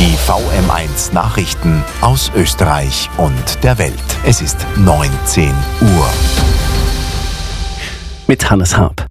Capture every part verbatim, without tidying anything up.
Die V M eins Nachrichten aus Österreich und der Welt. Es ist neunzehn Uhr. Mit Hannes Harp.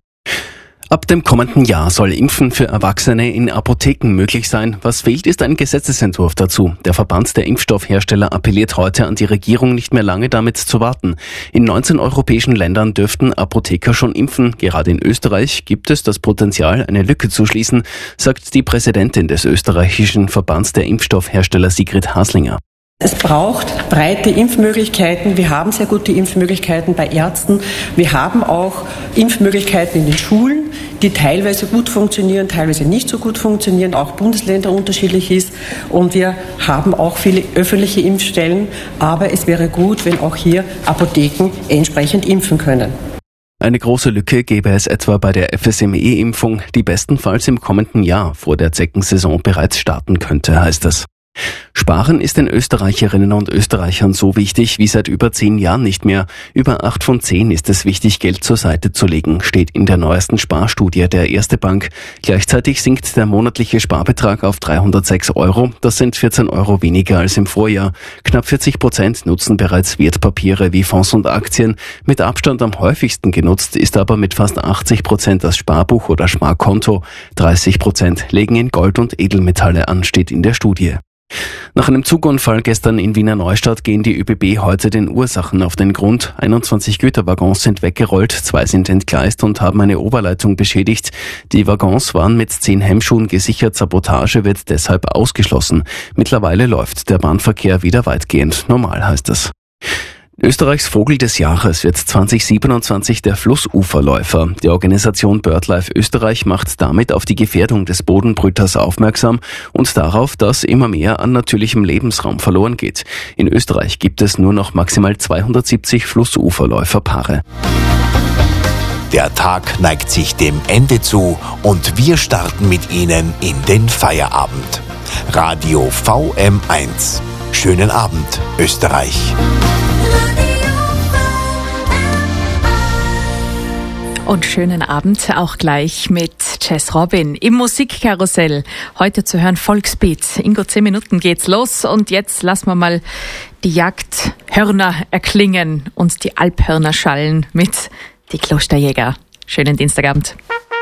Ab dem kommenden Jahr soll Impfen für Erwachsene in Apotheken möglich sein. Was fehlt, ist ein Gesetzesentwurf dazu. Der Verband der Impfstoffhersteller appelliert heute an die Regierung, nicht mehr lange damit zu warten. In neunzehn europäischen Ländern dürften Apotheker schon impfen. Gerade in Österreich gibt es das Potenzial, eine Lücke zu schließen, sagt die Präsidentin des österreichischen Verbands der Impfstoffhersteller Sigrid Haslinger. Es braucht breite Impfmöglichkeiten. Wir haben sehr gute Impfmöglichkeiten bei Ärzten. Wir haben auch Impfmöglichkeiten in den Schulen, die teilweise gut funktionieren, teilweise nicht so gut funktionieren, auch Bundesländer unterschiedlich ist. Und wir haben auch viele öffentliche Impfstellen. Aber es wäre gut, wenn auch hier Apotheken entsprechend impfen können. Eine große Lücke gäbe es etwa bei der F S M E-Impfung, die bestenfalls im kommenden Jahr vor der Zeckensaison bereits starten könnte, heißt es. Sparen ist den Österreicherinnen und Österreichern so wichtig wie seit über zehn Jahren nicht mehr. Über acht von zehn ist es wichtig, Geld zur Seite zu legen, steht in der neuesten Sparstudie der Erste Bank. Gleichzeitig sinkt der monatliche Sparbetrag auf dreihundertsechs Euro. Das sind vierzehn Euro weniger als im Vorjahr. Knapp vierzig Prozent nutzen bereits Wertpapiere wie Fonds und Aktien. Mit Abstand am häufigsten genutzt ist aber mit fast achtzig Prozent das Sparbuch oder Sparkonto. dreißig Prozent legen in Gold und Edelmetalle an, steht in der Studie. Nach einem Zugunfall gestern in Wiener Neustadt gehen die ÖBB heute den Ursachen auf den Grund. einundzwanzig Güterwaggons sind weggerollt, zwei sind entgleist und haben eine Oberleitung beschädigt. Die Waggons waren mit zehn Hemmschuhen gesichert, Sabotage wird deshalb ausgeschlossen. Mittlerweile läuft der Bahnverkehr wieder weitgehend normal, heißt es. Österreichs Vogel des Jahres wird zwanzig siebenundzwanzig der Flussuferläufer. Die Organisation BirdLife Österreich macht damit auf die Gefährdung des Bodenbrüters aufmerksam und darauf, dass immer mehr an natürlichem Lebensraum verloren geht. In Österreich gibt es nur noch maximal zweihundertsiebzig Flussuferläuferpaare. Der Tag neigt sich dem Ende zu und wir starten mit Ihnen in den Feierabend. Radio V M eins. Schönen Abend, Österreich. Und schönen Abend auch gleich mit Jess Robin im Musikkarussell. Heute zu hören Volksbeat. In gut zehn Minuten geht's los und jetzt lassen wir mal die Jagdhörner erklingen und die Alphörner schallen mit die Klosterjäger. Schönen Dienstagabend.